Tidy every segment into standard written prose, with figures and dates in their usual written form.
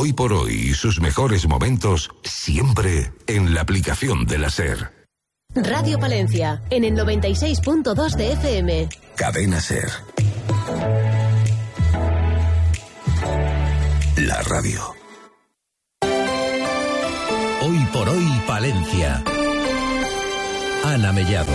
Hoy por hoy y sus mejores momentos siempre en la aplicación de la SER. Radio Palencia, en el 96.2 de FM. Cadena SER. La radio. Hoy por hoy Palencia. Ana Mellado.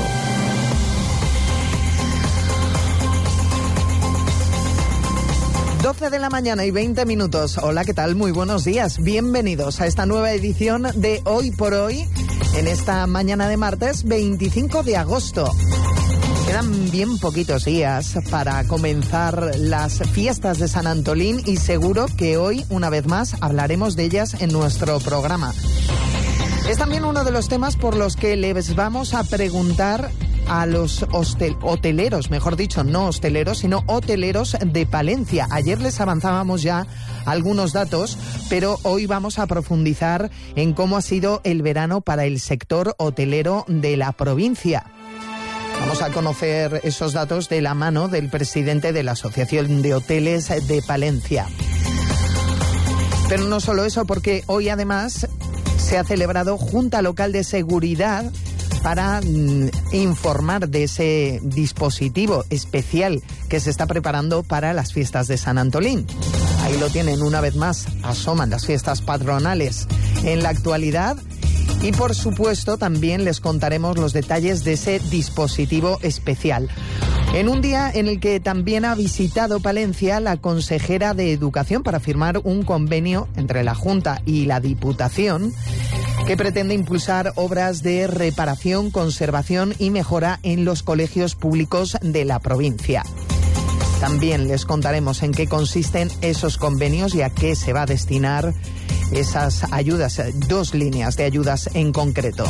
12 de la mañana y 20 minutos. Hola, ¿qué tal? Muy buenos días. Bienvenidos a esta nueva edición de Hoy por Hoy, en esta mañana de martes 25 de agosto. Quedan bien poquitos días para comenzar las fiestas de San Antolín y seguro que hoy, una vez más, hablaremos de ellas en nuestro programa. Es también uno de los temas por los que les vamos a preguntar a los hoteleros, mejor dicho, no hosteleros, sino hoteleros de Palencia. Ayer les avanzábamos ya algunos datos, pero hoy vamos a profundizar en cómo ha sido el verano para el sector hotelero de la provincia. Vamos a conocer esos datos de la mano del presidente de la Asociación de Hoteles de Palencia. Pero no solo eso, porque hoy además se ha celebrado Junta Local de Seguridad para informar de ese dispositivo especial que se está preparando para las fiestas de San Antolín. Ahí lo tienen, una vez más, asoman las fiestas patronales en la actualidad. Y por supuesto también les contaremos los detalles de ese dispositivo especial. En un día en el que también ha visitado Palencia la consejera de Educación para firmar un convenio entre la Junta y la Diputación que pretende impulsar obras de reparación, conservación y mejora en los colegios públicos de la provincia. También les contaremos en qué consisten esos convenios y a qué se va a destinar esas ayudas, 2 líneas de ayudas en concreto.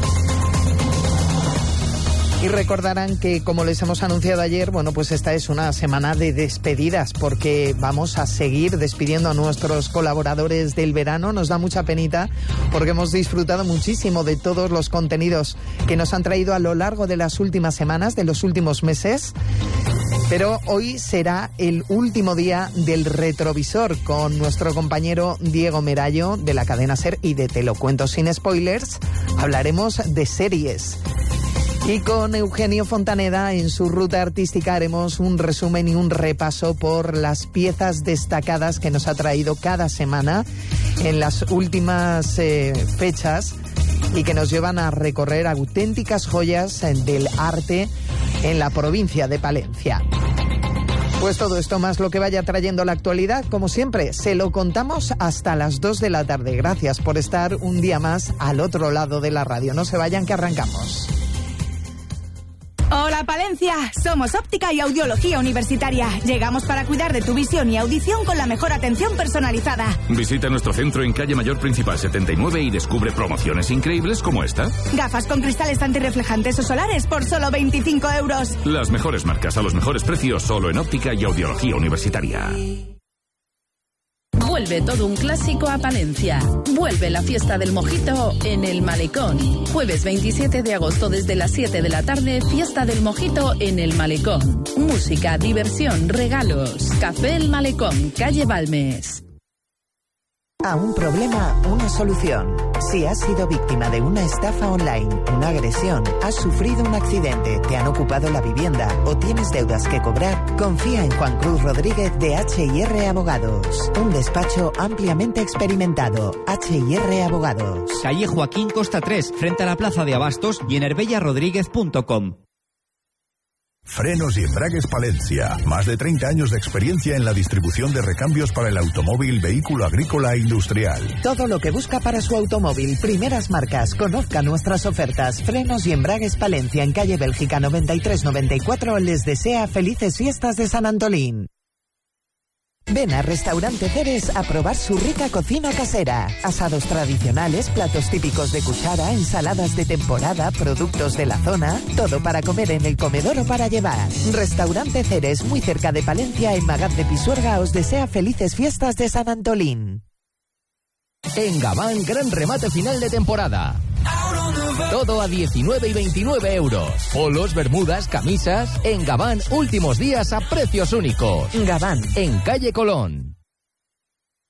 Y recordarán que, como les hemos anunciado ayer, bueno, pues esta es una semana de despedidas porque vamos a seguir despidiendo a nuestros colaboradores del verano. Nos da mucha penita porque hemos disfrutado muchísimo de todos los contenidos que nos han traído a lo largo de las últimas semanas, de los últimos meses. Pero hoy será el último día del retrovisor con nuestro compañero Diego Merallo de la cadena SER y de Te lo cuento sin spoilers. Hablaremos de series. Y con Eugenio Fontaneda en su ruta artística haremos un resumen y un repaso por las piezas destacadas que nos ha traído cada semana en las últimas fechas y que nos llevan a recorrer auténticas joyas del arte en la provincia de Palencia. Pues todo esto más lo que vaya trayendo la actualidad, como siempre, se lo contamos hasta las 2 de la tarde. Gracias por estar un día más al otro lado de la radio. No se vayan que arrancamos. Hola Palencia, somos Óptica y Audiología Universitaria. Llegamos para cuidar de tu visión y audición con la mejor atención personalizada. Visita nuestro centro en Calle Mayor Principal 79 y descubre promociones increíbles como esta. Gafas con cristales antirreflejantes o solares por solo 25 euros. Las mejores marcas a los mejores precios solo en Óptica y Audiología Universitaria. Vuelve todo un clásico a Palencia. Vuelve la fiesta del mojito en el Malecón. Jueves 27 de agosto desde las 7 de la tarde, fiesta del mojito en el Malecón. Música, diversión, regalos. Café El Malecón, calle Balmes. A un problema, una solución. Si has sido víctima de una estafa online, una agresión, has sufrido un accidente, te han ocupado la vivienda o tienes deudas que cobrar, confía en Juan Cruz Rodríguez de H&R Abogados. Un despacho ampliamente experimentado. H&R Abogados. Calle Joaquín Costa 3, frente a la Plaza de Abastos y en herbellarodríguez.com. Frenos y Embragues Palencia. Más de 30 años de experiencia en la distribución de recambios para el automóvil, vehículo agrícola e industrial. Todo lo que busca para su automóvil. Primeras marcas. Conozca nuestras ofertas. Frenos y Embragues Palencia en calle Bélgica 93-94 les desea felices fiestas de San Antolín. Ven a Restaurante Ceres a probar su rica cocina casera. Asados tradicionales, platos típicos de cuchara, ensaladas de temporada, productos de la zona. Todo para comer en el comedor o para llevar. Restaurante Ceres, muy cerca de Palencia, en Magat de Pisuerga, os desea felices fiestas de San Antolín. En Gabán, gran remate final de temporada. Todo a 19 y 29 euros. Polos, bermudas, camisas. En Gabán, últimos días a precios únicos. Gabán, en calle Colón.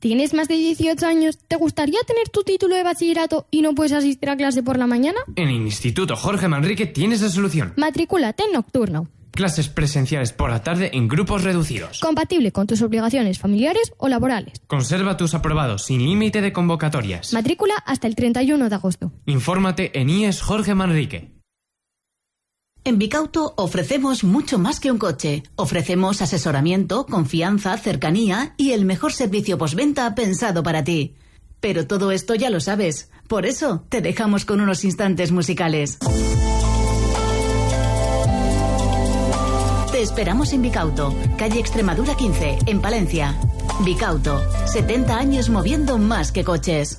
¿Tienes más de 18 años? ¿Te gustaría tener tu título de bachillerato y no puedes asistir a clase por la mañana? En el Instituto Jorge Manrique tienes la solución. Matricúlate en Nocturno. Clases presenciales por la tarde en grupos reducidos. Compatible con tus obligaciones familiares o laborales. Conserva tus aprobados sin límite de convocatorias. Matrícula hasta el 31 de agosto. Infórmate en IES Jorge Manrique. En Bicauto ofrecemos mucho más que un coche. Ofrecemos asesoramiento, confianza, cercanía y el mejor servicio postventa pensado para ti. Pero todo esto ya lo sabes. Por eso te dejamos con unos instantes musicales. Te esperamos en Bicauto, calle Extremadura 15, en Palencia. Bicauto, 70 años moviendo más que coches.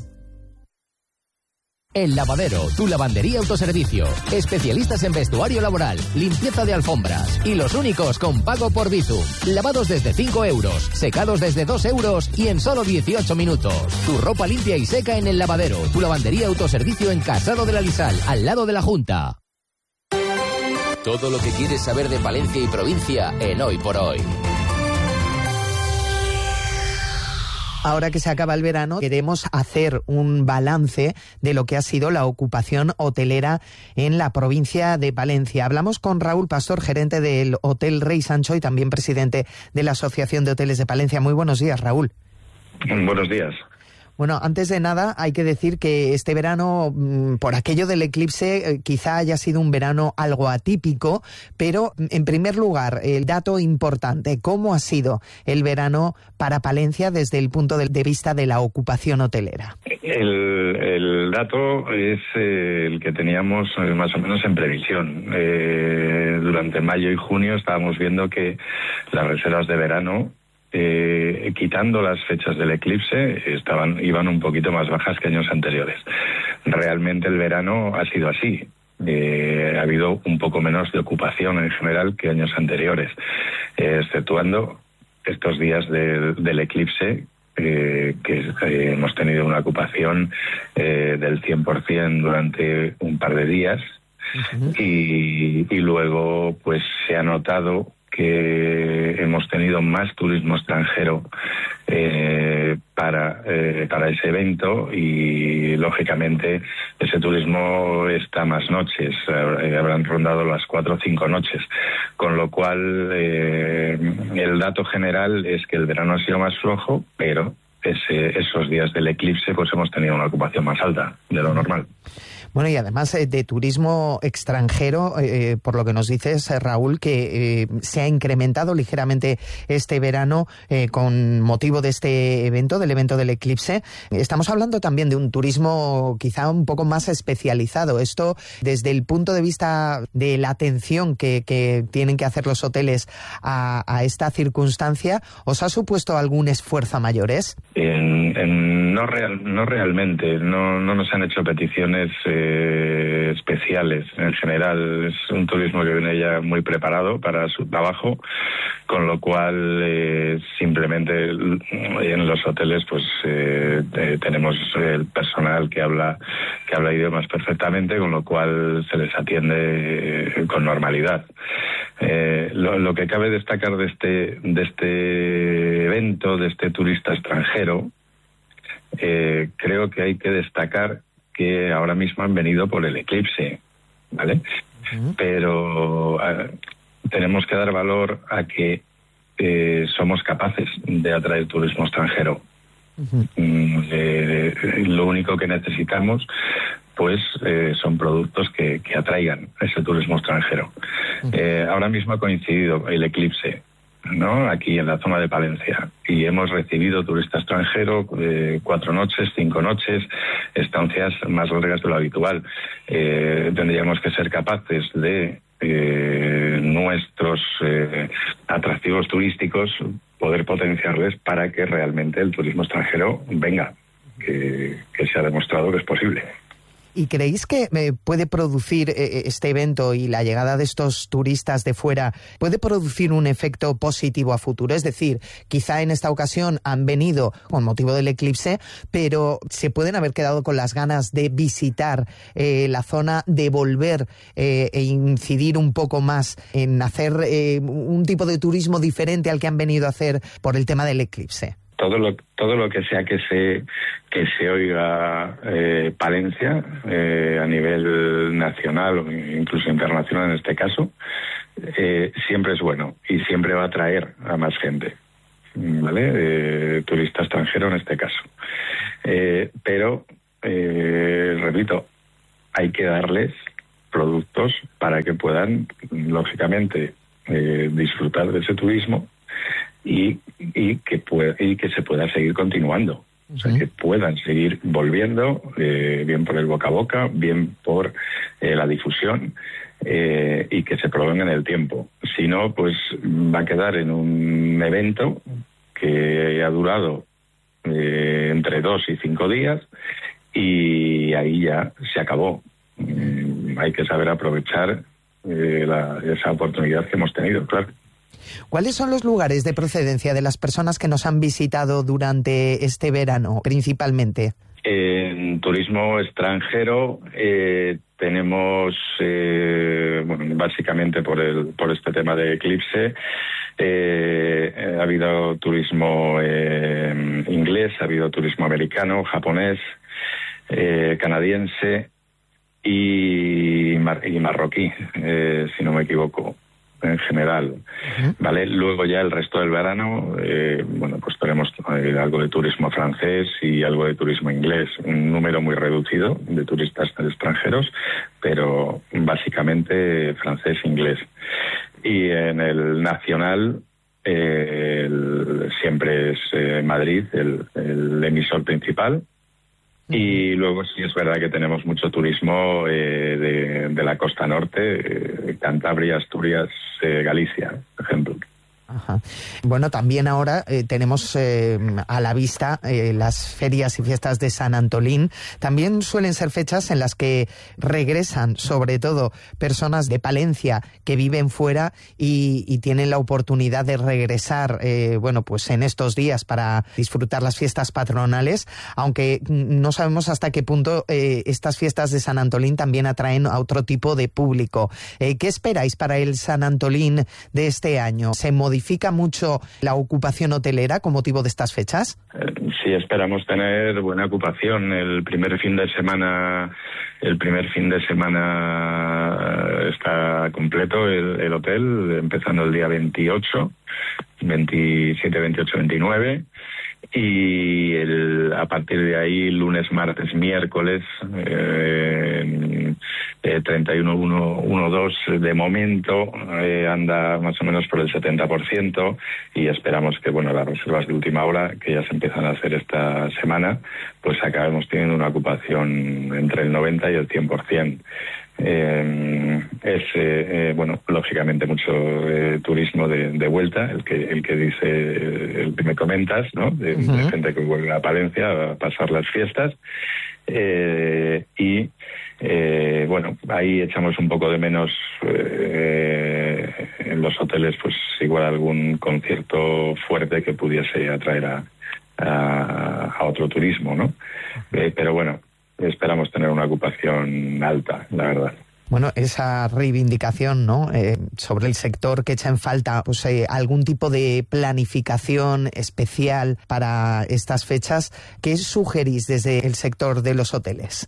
El Lavadero, tu lavandería autoservicio. Especialistas en vestuario laboral, limpieza de alfombras y los únicos con pago por Bizum. Lavados desde 5 euros, secados desde 2 euros y en solo 18 minutos. Tu ropa limpia y seca en El Lavadero, tu lavandería autoservicio en Casado de la Lisal, al lado de la Junta. Todo lo que quieres saber de Palencia y provincia en Hoy por Hoy. Ahora que se acaba el verano, queremos hacer un balance de lo que ha sido la ocupación hotelera en la provincia de Palencia. Hablamos con Raúl Pastor, gerente del Hotel Rey Sancho y también presidente de la Asociación de Hoteles de Palencia. Muy buenos días, Raúl. Buenos días. Bueno, antes de nada hay que decir que este verano, por aquello del eclipse, quizá haya sido un verano algo atípico, pero en primer lugar, el dato importante, ¿cómo ha sido el verano para Palencia desde el punto de vista de la ocupación hotelera? El dato es el que teníamos más o menos en previsión. Durante mayo y junio estábamos viendo que las reservas de verano, quitando las fechas del eclipse, iban un poquito más bajas que años anteriores. Realmente el verano ha sido así. Ha habido un poco menos de ocupación en general que años anteriores, exceptuando estos días del eclipse, que hemos tenido una ocupación del 100% durante un par de días. Uh-huh. Y luego pues se ha notado que hemos tenido más turismo extranjero para ese evento y, lógicamente, ese turismo está más noches, habrán rondado las 4 o 5 noches, con lo cual el dato general es que el verano ha sido más flojo, pero esos días del eclipse pues hemos tenido una ocupación más alta de lo normal. Bueno, y además de turismo extranjero, por lo que nos dices, Raúl, que se ha incrementado ligeramente este verano con motivo de este evento, del evento del eclipse. Estamos hablando también de un turismo quizá un poco más especializado. Esto, desde el punto de vista de la atención que tienen que hacer los hoteles a esta circunstancia, ¿os ha supuesto algún esfuerzo a mayores? No realmente. No nos han hecho peticiones especiales. En general es un turismo que viene ya muy preparado para su trabajo, con lo cual simplemente en los hoteles pues tenemos el personal que habla idiomas perfectamente, con lo cual se les atiende con normalidad. Lo que cabe destacar de este evento, de este turista extranjero, creo que hay que destacar que ahora mismo han venido por el eclipse, ¿vale? Uh-huh. Pero tenemos que dar valor a que somos capaces de atraer turismo extranjero. Uh-huh. Lo único que necesitamos pues son productos que atraigan ese turismo extranjero. Uh-huh. Ahora mismo ha coincidido el eclipse, ¿no?, aquí en la zona de Palencia, y hemos recibido turista extranjero 4 noches, 5 noches, estancias más largas de lo habitual. Tendríamos que ser capaces de nuestros atractivos turísticos poder potenciarles para que realmente el turismo extranjero venga, que se ha demostrado que es posible. ¿Y creéis que puede producir este evento y la llegada de estos turistas de fuera, puede producir un efecto positivo a futuro? Es decir, quizá en esta ocasión han venido con motivo del eclipse, pero se pueden haber quedado con las ganas de visitar la zona, de volver e incidir un poco más en hacer un tipo de turismo diferente al que han venido a hacer por el tema del eclipse. todo lo que sea que se oiga Palencia a nivel nacional o incluso internacional en este caso, siempre es bueno y siempre va a atraer a más gente, ¿vale? Turista extranjero en este caso. Pero, repito, hay que darles productos para que puedan, lógicamente, disfrutar de ese turismo y que se pueda seguir continuando. O sea, que puedan seguir volviendo, bien por el boca a boca, bien por la difusión, y que se prolongue en el tiempo. Si no, pues va a quedar en un evento que ha durado entre 2 y 5 días y ahí ya se acabó. Hay que saber aprovechar esa oportunidad que hemos tenido, claro. ¿Cuáles son los lugares de procedencia de las personas que nos han visitado durante este verano, principalmente? En turismo extranjero tenemos, básicamente por este tema de eclipse, ha habido turismo inglés, ha habido turismo americano, japonés, canadiense y marroquí, si no me equivoco, en general, ¿vale? Luego ya el resto del verano, pues tenemos algo de turismo francés y algo de turismo inglés, un número muy reducido de turistas extranjeros, pero básicamente francés e inglés. Y en el nacional siempre es Madrid el emisor principal. Y luego sí es verdad que tenemos mucho turismo de la costa norte, Cantabria, Asturias, Galicia, por ejemplo. Ajá. Bueno, también ahora tenemos a la vista las ferias y fiestas de San Antolín. También suelen ser fechas en las que regresan, sobre todo, personas de Palencia que viven fuera y tienen la oportunidad de regresar, pues en estos días para disfrutar las fiestas patronales, aunque no sabemos hasta qué punto estas fiestas de San Antolín también atraen a otro tipo de público. ¿Qué esperáis para el San Antolín de este año? ¿Se modifica mucho la ocupación hotelera con motivo de estas fechas? Sí, esperamos tener buena ocupación. El primer fin de semana está completo el hotel, empezando el día 28, 27, 28, 29. Y a partir de ahí, lunes, martes, miércoles, 31, 1, 2, de momento anda más o menos por el 70%, y esperamos que las reservas de última hora, que ya se empiezan a hacer esta semana, pues acabemos teniendo una ocupación entre el 90 y el 100%. Lógicamente mucho turismo de vuelta, el que dice, el que me comentas, ¿no? De gente que vuelve a Palencia a pasar las fiestas, ahí echamos un poco de menos en los hoteles, pues igual algún concierto fuerte que pudiese atraer a otro turismo, ¿no? Pero bueno, esperamos tener una ocupación alta, la verdad. Bueno, esa reivindicación, ¿no?, sobre el sector, que echa en falta algún tipo de planificación especial para estas fechas. ¿Qué sugerís desde el sector de los hoteles?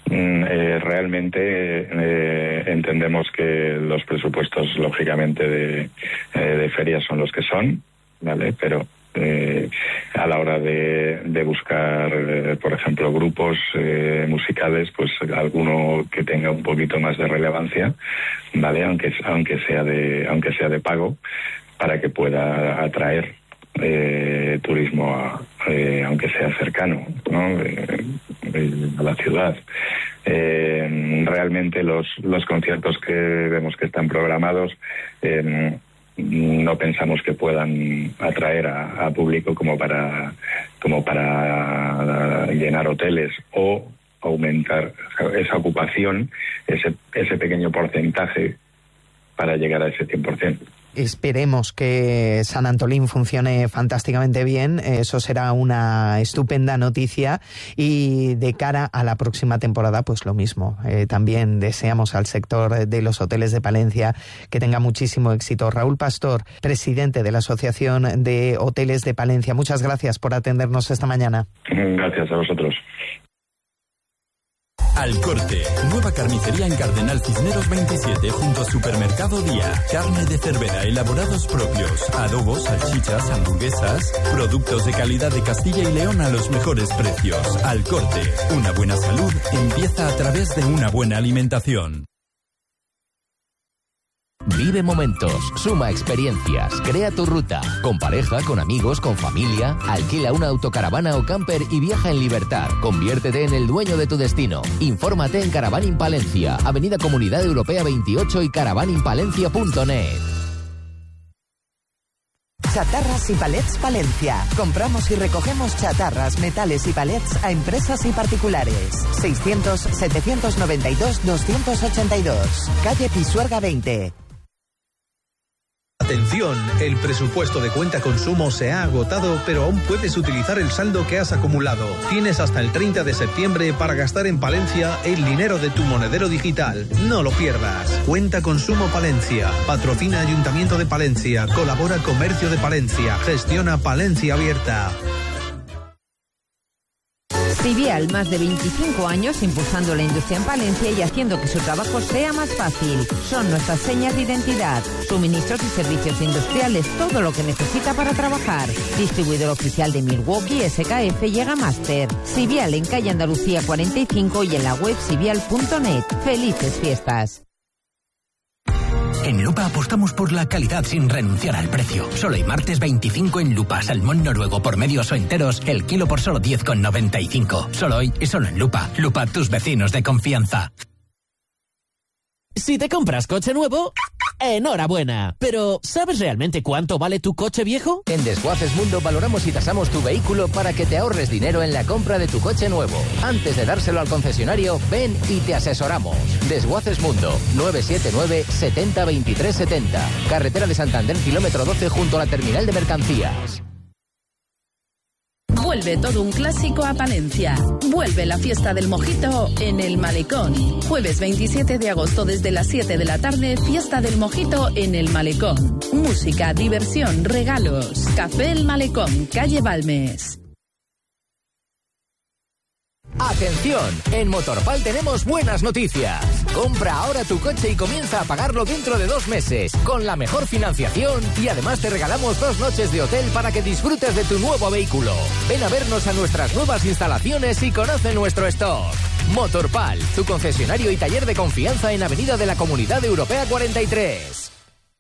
Realmente entendemos que los presupuestos, lógicamente, de ferias son los que son, ¿vale? Pero a la hora de buscar, por ejemplo, grupos musicales, pues alguno que tenga un poquito más de relevancia, ¿vale? Aunque sea de pago, para que pueda atraer turismo aunque sea cercano, ¿no? A la ciudad. Realmente los conciertos que vemos que están programados, no pensamos que puedan atraer a público como para llenar hoteles o aumentar esa ocupación, ese pequeño porcentaje para llegar a ese 100%. Esperemos que San Antolín funcione fantásticamente bien, eso será una estupenda noticia, y de cara a la próxima temporada pues lo mismo, también deseamos al sector de los hoteles de Palencia que tenga muchísimo éxito. Raúl Pastor, presidente de la Asociación de Hoteles de Palencia, muchas gracias por atendernos esta mañana. Gracias a vosotros. Al Corte, nueva carnicería en Cardenal Cisneros 27 junto a Supermercado Día. Carne de Cervera, elaborados propios, adobos, salchichas, hamburguesas, productos de calidad de Castilla y León a los mejores precios. Al Corte, una buena salud empieza a través de una buena alimentación. Vive momentos, suma experiencias, crea tu ruta. Con pareja, con amigos, con familia. Alquila una autocaravana o camper y viaja en libertad. Conviértete en el dueño de tu destino. Infórmate en Caravaning Palencia, Avenida Comunidad Europea 28 y caravaningpalencia.net. Chatarras y Palets Palencia. Compramos y recogemos chatarras, metales y palets a empresas y particulares. 600-792-282. Calle Pisuerga 20. Atención, el presupuesto de cuenta consumo se ha agotado, pero aún puedes utilizar el saldo que has acumulado. Tienes hasta el 30 de septiembre para gastar en Palencia el dinero de tu monedero digital. No lo pierdas. Cuenta Consumo Palencia. Patrocina Ayuntamiento de Palencia. Colabora Comercio de Palencia. Gestiona Palencia Abierta. Civial, más de 25 años impulsando la industria en Palencia y haciendo que su trabajo sea más fácil. Son nuestras señas de identidad, suministros y servicios industriales, todo lo que necesita para trabajar. Distribuidor oficial de Milwaukee, SKF y Egamaster. Civial en calle Andalucía 45 y en la web civial.net. ¡Felices fiestas! En Lupa apostamos por la calidad sin renunciar al precio. Solo hay martes 25 en Lupa. Salmón noruego por medios o enteros, el kilo por solo 10,95. Solo hoy y solo en Lupa. Lupa, tus vecinos de confianza. Si te compras coche nuevo, enhorabuena. Pero, ¿sabes realmente cuánto vale tu coche viejo? En Desguaces Mundo valoramos y tasamos tu vehículo para que te ahorres dinero en la compra de tu coche nuevo. Antes de dárselo al concesionario, ven y te asesoramos. Desguaces Mundo, 979 70 23 70. Carretera de Santander, kilómetro 12, junto a la terminal de mercancías. Vuelve todo un clásico a Palencia. Vuelve la fiesta del mojito en el Malecón. Jueves 27 de agosto desde las 7 de la tarde, fiesta del mojito en el Malecón. Música, diversión, regalos. Café El Malecón, calle Balmes. ¡Atención! En Motorpal tenemos buenas noticias. Compra ahora tu coche y comienza a pagarlo dentro de 2 meses, con la mejor financiación, y además te regalamos 2 noches de hotel para que disfrutes de tu nuevo vehículo. Ven a vernos a nuestras nuevas instalaciones y conoce nuestro stock. Motorpal, tu concesionario y taller de confianza en Avenida de la Comunidad Europea 43.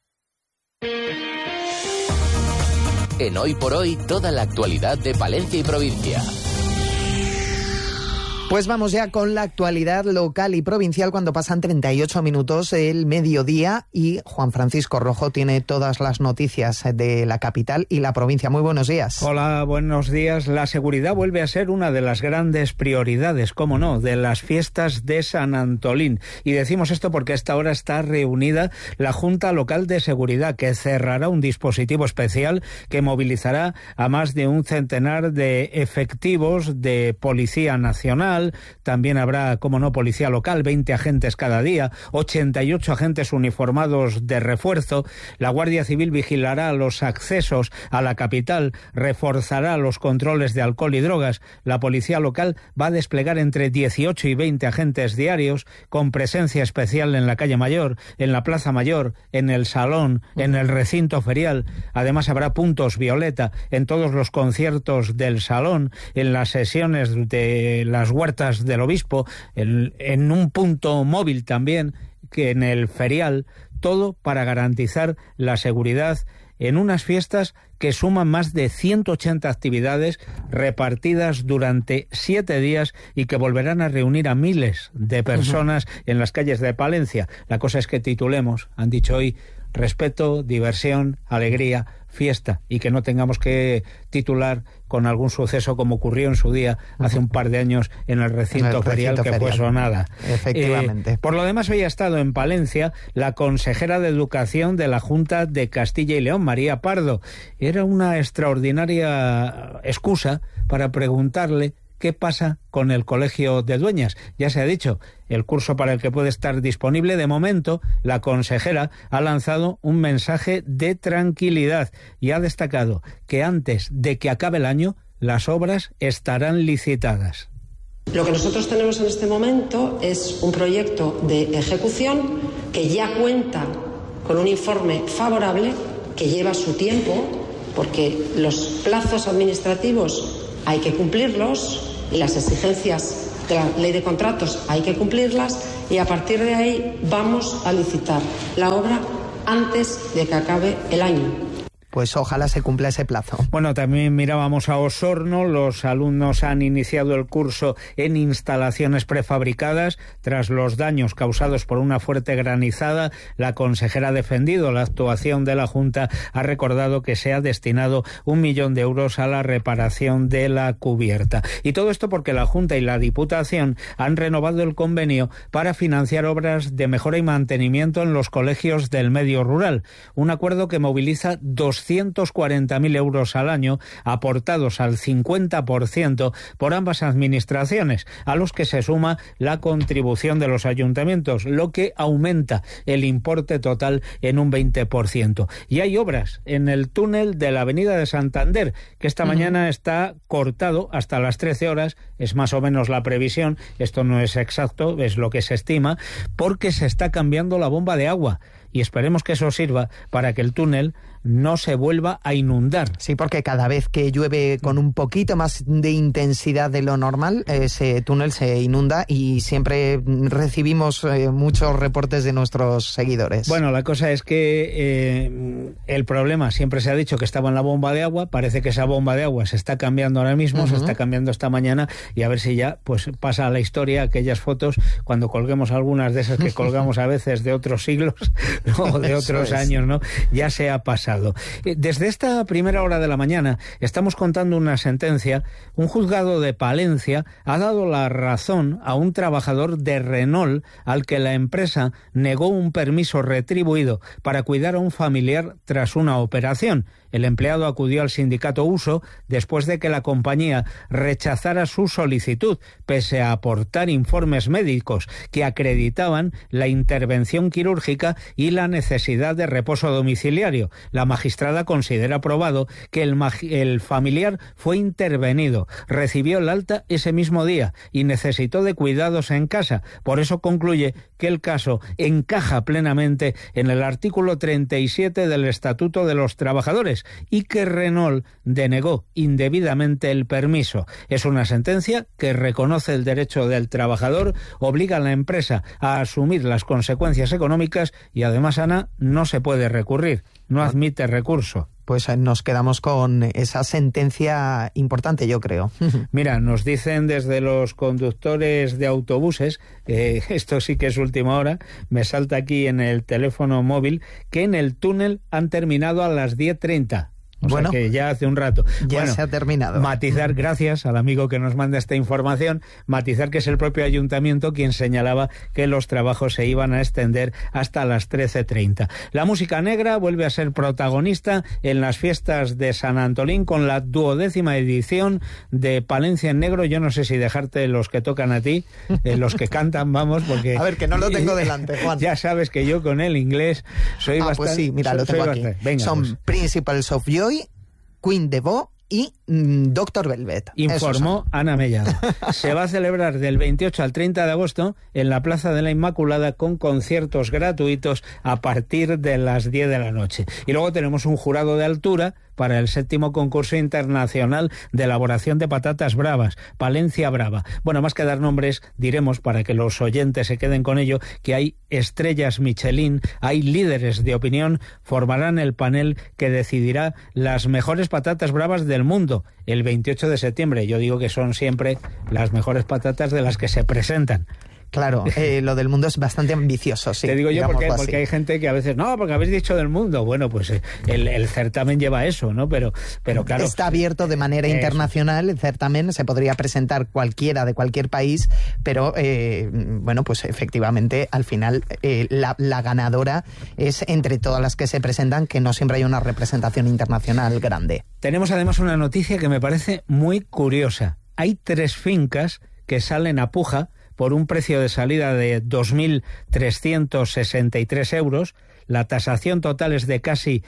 En Hoy por Hoy, toda la actualidad de Palencia y provincia. Pues vamos ya con la actualidad local y provincial cuando pasan 38 minutos el mediodía, y Juan Francisco Rojo tiene todas las noticias de la capital y la provincia. Muy buenos días. Hola, buenos días. La seguridad vuelve a ser una de las grandes prioridades, cómo no, de las fiestas de San Antolín. Y decimos esto porque a esta hora está reunida la Junta Local de Seguridad, que cerrará un dispositivo especial que movilizará a más de un centenar de efectivos de Policía Nacional. También habrá, como no, policía local, 20 agentes cada día, 88 agentes uniformados de refuerzo. La Guardia Civil vigilará los accesos a la capital, reforzará los controles de alcohol y drogas. La policía local va a desplegar entre 18 y 20 agentes diarios, con presencia especial en la calle Mayor, en la Plaza Mayor, en el Salón, en el recinto ferial. Además habrá puntos violeta en todos los conciertos del Salón, en las sesiones de las huertas del obispo, en un punto móvil también, que en el ferial, todo para garantizar la seguridad en unas fiestas que suman más de 180 actividades repartidas durante 7 días y que volverán a reunir a miles de personas en las calles de Palencia. La cosa es que titulemos, han dicho hoy, respeto, diversión, alegría, fiesta y que no tengamos que titular con algún suceso como ocurrió en su día hace un par de años en el recinto ferial que fue sonada. Efectivamente. Por lo demás, hoy ha estado en Palencia la consejera de Educación de la Junta de Castilla y León, María Pardo. Era una extraordinaria excusa para preguntarle qué pasa con el Colegio de Dueñas. Ya se ha dicho, el curso para el que puede estar disponible. De momento, la consejera ha lanzado un mensaje de tranquilidad y ha destacado que antes de que acabe el año, las obras estarán licitadas. Lo que nosotros tenemos en este momento es un proyecto de ejecución que ya cuenta con un informe favorable, que lleva su tiempo, porque los plazos administrativos hay que cumplirlos, y las exigencias de la ley de contratos hay que cumplirlas, y a partir de ahí vamos a licitar la obra antes de que acabe el año. Pues ojalá se cumpla ese plazo. Bueno, también mirábamos a Osorno. Los alumnos han iniciado el curso en instalaciones prefabricadas tras los daños causados por una fuerte granizada. La consejera ha defendido la actuación de la Junta, ha recordado que se ha destinado 1 millón de euros a la reparación de la cubierta. Y todo esto porque la Junta y la Diputación han renovado el convenio para financiar obras de mejora y mantenimiento en los colegios del medio rural. Un acuerdo que moviliza 240.000 euros al año, aportados al 50% por ambas administraciones, a los que se suma la contribución de los ayuntamientos, lo que aumenta el importe total en un 20%. Y hay obras en el túnel de la Avenida de Santander, que esta mañana está cortado hasta las 13 horas, es más o menos la previsión, esto no es exacto, es lo que se estima, porque se está cambiando la bomba de agua. Y esperemos que eso sirva para que el túnel no se vuelva a inundar. Sí, porque cada vez que llueve con un poquito más de intensidad de lo normal, ese túnel se inunda y siempre recibimos muchos reportes de nuestros seguidores. Bueno, la cosa es que el problema siempre se ha dicho que estaba en la bomba de agua. Parece que esa bomba de agua se está cambiando ahora mismo, se está cambiando esta mañana, y a ver si ya pues pasa a la historia aquellas fotos cuando colguemos algunas de esas que colgamos a veces de otros siglos o de otros años, ¿no? Ya se ha pasado. Desde esta primera hora de la mañana estamos contando una sentencia. Un juzgado de Palencia ha dado la razón a un trabajador de Renault al que la empresa negó un permiso retribuido para cuidar a un familiar tras una operación. El empleado acudió al sindicato Uso después de que la compañía rechazara su solicitud, pese a aportar informes médicos que acreditaban la intervención quirúrgica y la necesidad de reposo domiciliario. La magistrada considera probado que el familiar fue intervenido, recibió el alta ese mismo día y necesitó de cuidados en casa. Por eso concluye que el caso encaja plenamente en el artículo 37 del Estatuto de los Trabajadores y que Renault denegó indebidamente el permiso. Es una sentencia que reconoce el derecho del trabajador, obliga a la empresa a asumir las consecuencias económicas y además, Ana, no se puede recurrir, no admite recurso. Pues nos quedamos con esa sentencia importante, yo creo. Mira, nos dicen desde los conductores de autobuses, esto sí que es última hora, me salta aquí en el teléfono móvil, que en el túnel han terminado a las 10:30. O sea que ya hace un rato. Ya se ha terminado. Matizar, gracias al amigo que nos manda esta información, matizar que es el propio ayuntamiento quien señalaba que los trabajos se iban a extender hasta las 13:30. La música negra vuelve a ser protagonista en las fiestas de San Antolín con la 12ª edición de Palencia en Negro. Yo no sé si dejarte los que tocan a ti, los que cantan, vamos, porque... A ver, que no lo tengo delante, Juan. Ya sabes que yo con el inglés soy bastante... Pues sí, mira, lo tengo aquí. Venga, son pues. Principals of Joy, Queen de Bo y Dr. Velvet. Informó Ana Mellado. Se va a celebrar del 28 al 30 de agosto en la Plaza de la Inmaculada con conciertos gratuitos a partir de las 10 de la noche. Y luego tenemos un jurado de altura para el 7º concurso internacional de elaboración de patatas bravas, Palencia Brava. Bueno, más que dar nombres, diremos, para que los oyentes se queden con ello, que hay estrellas Michelin, hay líderes de opinión, formarán el panel que decidirá las mejores patatas bravas del mundo el 28 de septiembre. Yo digo que son siempre las mejores patatas de las que se presentan. Claro, lo del mundo es bastante ambicioso, sí. Te digo yo porque hay gente que a veces, no, porque habéis dicho del mundo. Bueno, pues el certamen lleva eso, ¿no? Pero claro. Está abierto de manera internacional, el certamen, se podría presentar cualquiera de cualquier país, pero bueno, pues efectivamente al final la ganadora es entre todas las que se presentan, que no siempre hay una representación internacional grande. Tenemos además una noticia que me parece muy curiosa. Hay 3 fincas que salen a puja por un precio de salida de 2.363 euros, la tasación total es de casi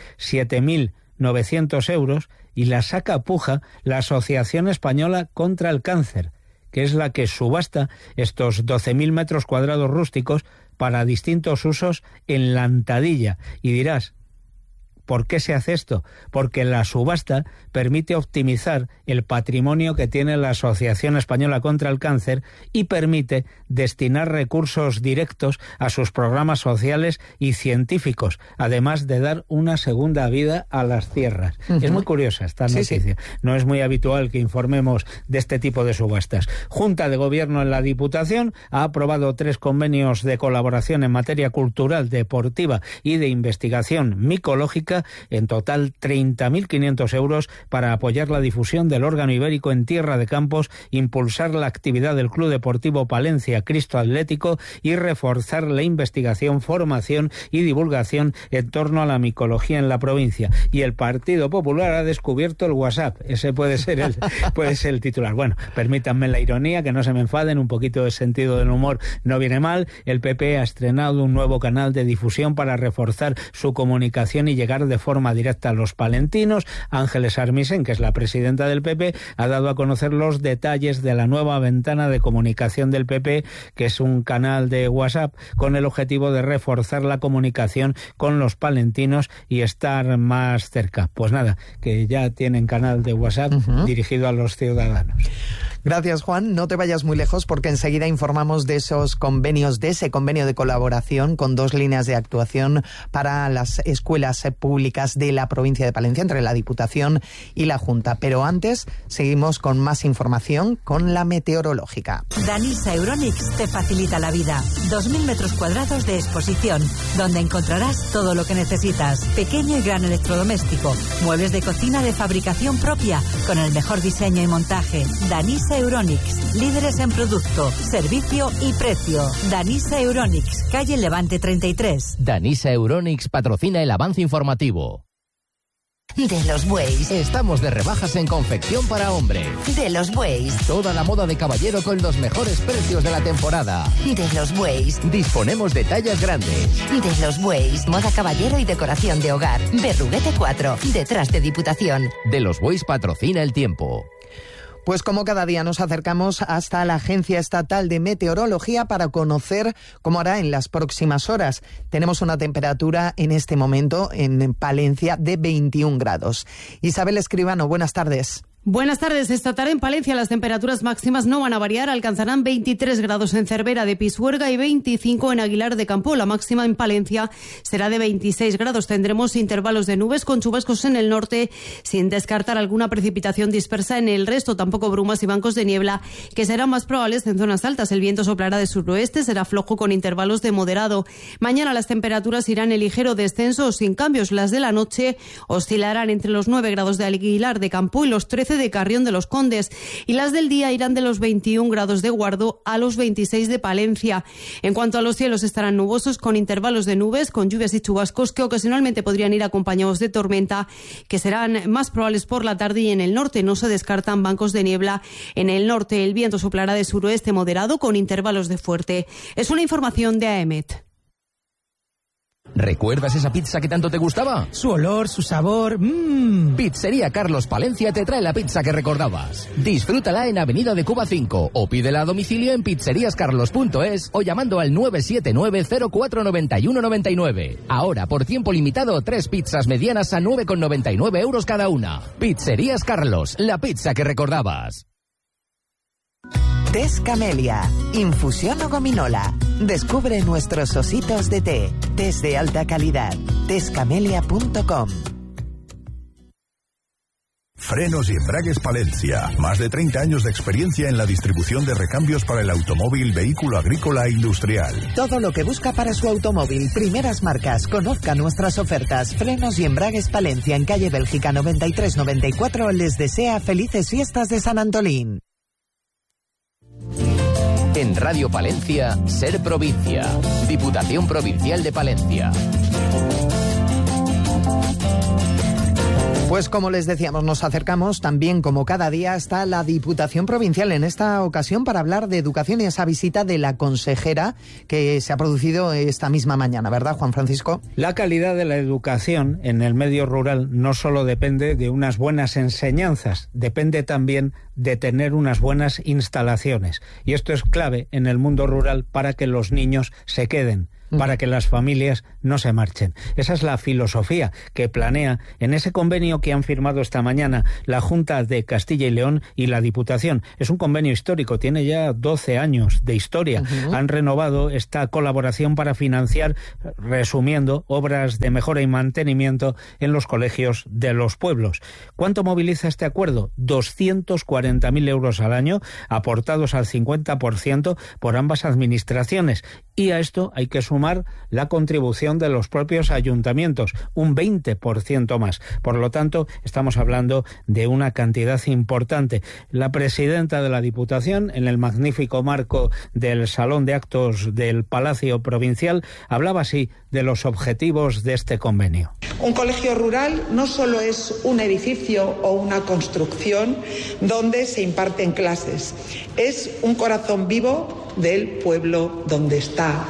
7.900 euros y la saca a puja la Asociación Española contra el Cáncer, que es la que subasta estos 12.000 metros cuadrados rústicos para distintos usos en la Antadilla. Y dirás, ¿por qué se hace esto? Porque la subasta permite optimizar el patrimonio que tiene la Asociación Española contra el Cáncer y permite destinar recursos directos a sus programas sociales y científicos, además de dar una segunda vida a las tierras. Es muy curiosa esta noticia. Sí. No es muy habitual que informemos de este tipo de subastas. Junta de Gobierno en la Diputación ha aprobado 3 convenios de colaboración en materia cultural, deportiva y de investigación micológica, en total 30.500 euros para apoyar la difusión del órgano ibérico en Tierra de Campos, impulsar la actividad del Club Deportivo Palencia Cristo Atlético y reforzar la investigación, formación y divulgación en torno a la micología en la provincia. Y el Partido Popular ha descubierto el WhatsApp. Ese puede ser el titular. Bueno, permítanme la ironía, que no se me enfaden, un poquito de sentido del humor no viene mal. El PP ha estrenado un nuevo canal de difusión para reforzar su comunicación y llegar de forma directa a los palentinos. Ángeles Armisen, que es la presidenta del PP, ha dado a conocer los detalles de la nueva ventana de comunicación del PP, que es un canal de WhatsApp con el objetivo de reforzar la comunicación con los palentinos y estar más cerca. Pues nada, que ya tienen canal de WhatsApp dirigido a los ciudadanos. Gracias, Juan. No te vayas muy lejos porque enseguida informamos de esos convenios, de ese convenio de colaboración con 2 líneas de actuación para las escuelas públicas de la provincia de Palencia, entre la Diputación y la Junta. Pero antes, seguimos con más información con la meteorológica. Danisa Euronics te facilita la vida. 2.000 metros cuadrados de exposición, donde encontrarás todo lo que necesitas. Pequeño y gran electrodoméstico, muebles de cocina de fabricación propia, con el mejor diseño y montaje. Danisa Euronics, líderes en producto, servicio y precio. Danisa Euronics, calle Levante 33. Danisa Euronics patrocina el avance informativo. De los Bueyes. Estamos de rebajas en confección para hombre. De los Bueyes. Toda la moda de caballero con los mejores precios de la temporada. De los Bueyes. Disponemos de tallas grandes. De los Bueyes. Moda caballero y decoración de hogar. Berruguete 4, detrás de Diputación. De los Bueyes patrocina el tiempo. Pues como cada día nos acercamos hasta la Agencia Estatal de Meteorología para conocer cómo hará en las próximas horas. Tenemos una temperatura en este momento en Palencia de 21 grados. Isabel Escribano, buenas tardes. Buenas tardes. Esta tarde en Palencia las temperaturas máximas no van a variar. Alcanzarán 23 grados en Cervera de Pisuerga y 25 en Aguilar de Campo. La máxima en Palencia será de 26 grados. Tendremos intervalos de nubes con chubascos en el norte, sin descartar alguna precipitación dispersa en el resto. Tampoco brumas y bancos de niebla, que serán más probables en zonas altas. El viento soplará de suroeste, será flojo con intervalos de moderado. Mañana las temperaturas irán en ligero descenso o sin cambios. Las de la noche oscilarán entre los 9 grados de Aguilar de Campo y los 13 de Carrión de los Condes, y las del día irán de los 21 grados de Guardo a los 26 de Palencia. En cuanto a los cielos, estarán nubosos con intervalos de nubes, con lluvias y chubascos que ocasionalmente podrían ir acompañados de tormenta, que serán más probables por la tarde, y en el norte no se descartan bancos de niebla. En el norte el viento soplará de suroeste moderado con intervalos de fuerte. Es una información de AEMET. ¿Recuerdas esa pizza que tanto te gustaba? Su olor, su sabor. Pizzería Carlos Palencia te trae la pizza que recordabas. Disfrútala en Avenida de Cuba 5 o pídela a domicilio en pizzeriascarlos.es o llamando al 979-049199. Ahora, por tiempo limitado, 3 pizzas medianas a 9,99 euros cada una. Pizzerías Carlos, la pizza que recordabas. Tés Camelia, infusión o gominola. Descubre nuestros ositos de té. Tés de alta calidad. Tescamelia.com. Frenos y Embragues Palencia. Más de 30 años de experiencia en la distribución de recambios para el automóvil, vehículo agrícola e industrial. Todo lo que busca para su automóvil. Primeras marcas. Conozca nuestras ofertas. Frenos y Embragues Palencia, en calle Bélgica 93-94. Les desea felices fiestas de San Antolín. En Radio Palencia, Ser Provincia. Diputación Provincial de Palencia. Pues como les decíamos, nos acercamos también, como cada día, hasta la Diputación Provincial, en esta ocasión para hablar de educación y esa visita de la consejera que se ha producido esta misma mañana, ¿verdad, Juan Francisco? La calidad de la educación en el medio rural no solo depende de unas buenas enseñanzas, depende también de tener unas buenas instalaciones. Y esto es clave en el mundo rural para que los niños se queden, para que las familias no se marchen. Esa es la filosofía que planea en ese convenio que han firmado esta mañana la Junta de Castilla y León y la Diputación. Es un convenio histórico, tiene ya 12 años de historia. Han renovado esta colaboración para financiar, resumiendo, obras de mejora y mantenimiento en los colegios de los pueblos. ¿Cuánto moviliza este acuerdo? 240.000 euros al año, aportados al 50% por ambas administraciones. Y a esto hay que sumar la contribución de los propios ayuntamientos, un 20% más. Por lo tanto, estamos hablando de una cantidad importante. La presidenta de la Diputación, en el magnífico marco del Salón de Actos del Palacio Provincial, hablaba así de los objetivos de este convenio. Un colegio rural no solo es un edificio o una construcción donde se imparten clases, es un corazón vivo del pueblo donde está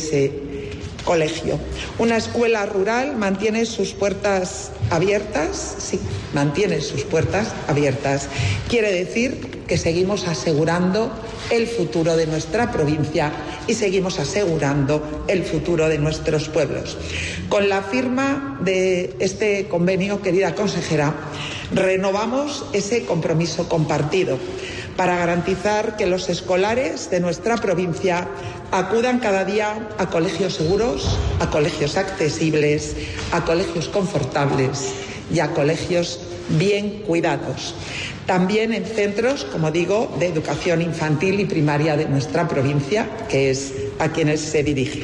ese colegio. Una escuela rural mantiene sus puertas abiertas, sí, mantiene sus puertas abiertas. Quiere decir que seguimos asegurando el futuro de nuestra provincia y seguimos asegurando el futuro de nuestros pueblos. Con la firma de este convenio, querida consejera, renovamos ese compromiso compartido para garantizar que los escolares de nuestra provincia acudan cada día a colegios seguros, a colegios accesibles, a colegios confortables y a colegios bien cuidados. También en centros, como digo, de educación infantil y primaria de nuestra provincia, que es a quienes se dirige.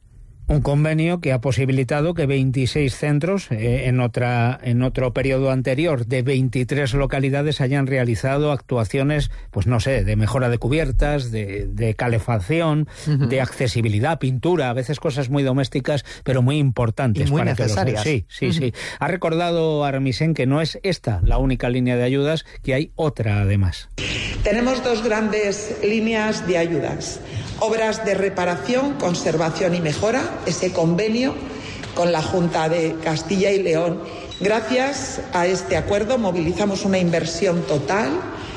Un convenio que ha posibilitado que 26 centros, en otro periodo anterior, de 23 localidades hayan realizado actuaciones, pues no sé, de mejora de cubiertas, de calefacción, de accesibilidad, pintura, a veces cosas muy domésticas, pero muy importantes. Y muy para necesarias. Sí. Ha recordado Armisen que no es esta la única línea de ayudas, que hay otra además. Tenemos dos grandes líneas de ayudas. Obras de reparación, conservación y mejora, ese convenio con la Junta de Castilla y León. Gracias a este acuerdo movilizamos una inversión total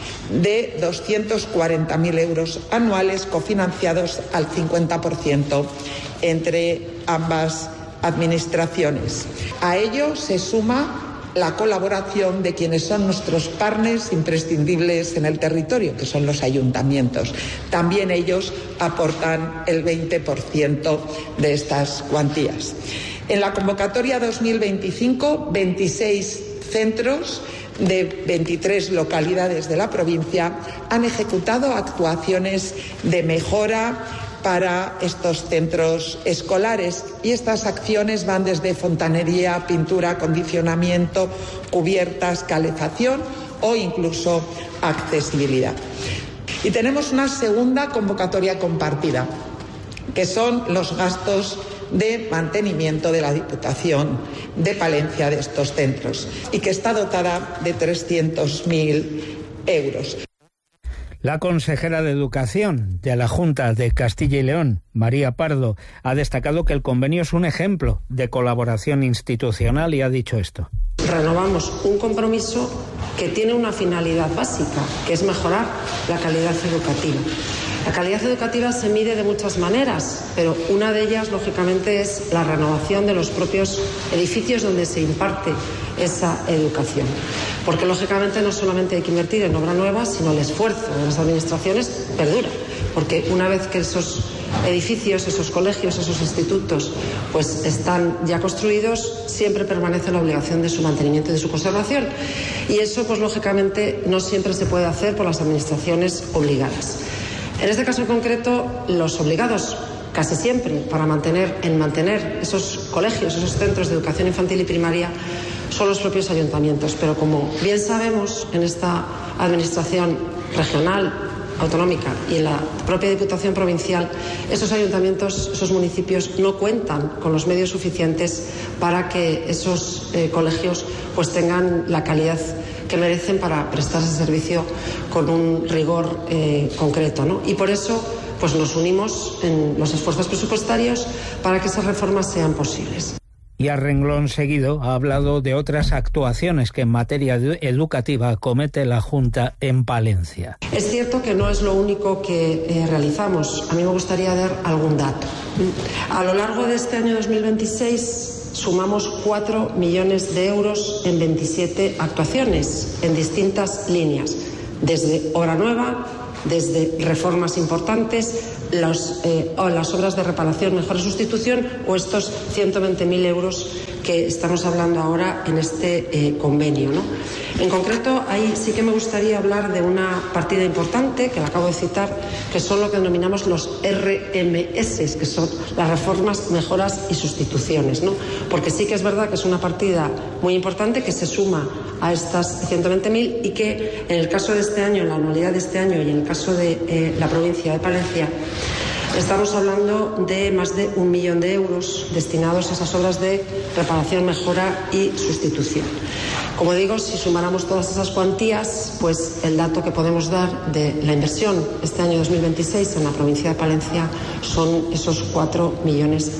de 240.000 euros anuales cofinanciados al 50% entre ambas administraciones. A ello se suma la colaboración de quienes son nuestros partners imprescindibles en el territorio, que son los ayuntamientos. También ellos aportan el 20% de estas cuantías. En la convocatoria 2025, 26 centros de 23 localidades de la provincia han ejecutado actuaciones de mejora para estos centros escolares, y estas acciones van desde fontanería, pintura, acondicionamiento, cubiertas, calefacción o incluso accesibilidad. Y tenemos una segunda convocatoria compartida, que son los gastos de mantenimiento de la Diputación de Palencia de estos centros, y que está dotada de 300.000 euros. La consejera de Educación de la Junta de Castilla y León, María Pardo, ha destacado que el convenio es un ejemplo de colaboración institucional y ha dicho esto. Renovamos un compromiso que tiene una finalidad básica, que es mejorar la calidad educativa. La calidad educativa se mide de muchas maneras, pero una de ellas, lógicamente, es la renovación de los propios edificios donde se imparte esa educación. porque lógicamente no solamente hay que invertir en obra nueva, sino el esfuerzo de las administraciones perdura, porque una vez que esos edificios, esos colegios, esos institutos pues están ya construidos, siempre permanece la obligación de su mantenimiento y de su conservación, y eso pues lógicamente no siempre se puede hacer por las administraciones obligadas. En este caso en concreto, los obligados casi siempre para mantener esos colegios, esos centros de educación infantil y primaria son los propios ayuntamientos, pero como bien sabemos, en esta administración regional, autonómica y en la propia Diputación provincial, esos ayuntamientos, esos municipios no cuentan con los medios suficientes para que esos colegios pues tengan la calidad que merecen para prestar ese servicio con un rigor concreto, ¿no? Y por eso pues nos unimos en los esfuerzos presupuestarios para que esas reformas sean posibles. Y a renglón seguido ha hablado de otras actuaciones que en materia educativa comete la Junta en Palencia. Es cierto que no es lo único que realizamos. A mí me gustaría dar algún dato. A lo largo de este año 2026 sumamos 4 millones de euros en 27 actuaciones en distintas líneas, desde obra nueva, desde reformas importantes, las obras de reparación, mejora y sustitución, o estos 120.000 euros que estamos hablando ahora en este convenio, ¿no? En concreto, ahí sí que me gustaría hablar de una partida importante, que la acabo de citar, que son lo que denominamos los RMS, que son las reformas, mejoras y sustituciones, ¿no? Porque sí que es verdad que es una partida muy importante que se suma a estas 120.000 y que en el caso de este año, en la anualidad de este año y en el caso de la provincia de Palencia, estamos hablando de más de 1 millón de euros destinados a esas obras de reparación, mejora y sustitución. Como digo, si sumáramos todas esas cuantías, pues el dato que podemos dar de la inversión este año 2026 en la provincia de Palencia son esos 4 millones